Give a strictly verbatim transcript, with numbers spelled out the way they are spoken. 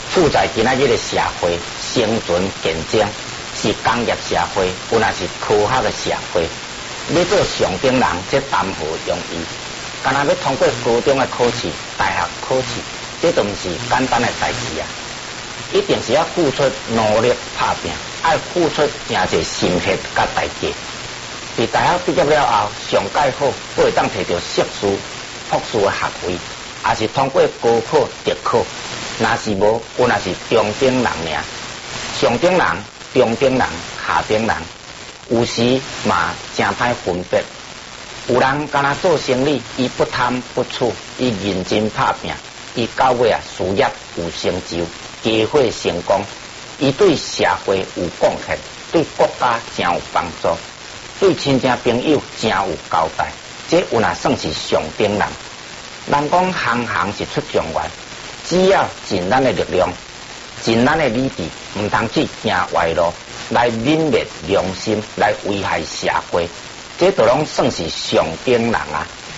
处在今仔日的社会，生存竞争是工业社会，有若是科学的社会。要做上等人，这谈何容易？干那要通过高中的考试、大学考试，这都毋是简单的代志啊！一定是要付出努力打拼，要付出真侪心血甲代价。伫大学毕业了后，上介好会当摕到硕士、博士的学位，也是通过高考、特考。若是无，有若是中等人尔。上等人、中等人、下等人，有时嘛真歹分别。有人干那做生意，伊不贪不取，伊认真打拼，伊到尾啊事业有成就，家伙成功，伊对社会有贡献，对国家真有帮助，对亲戚朋友真有交代。这有若算是上等人。人讲行行是出状元，只要尽咱的力量，尽咱的理智，唔通去行歪路，来泯灭良心，来危害社会。这都拢算是上等人啊！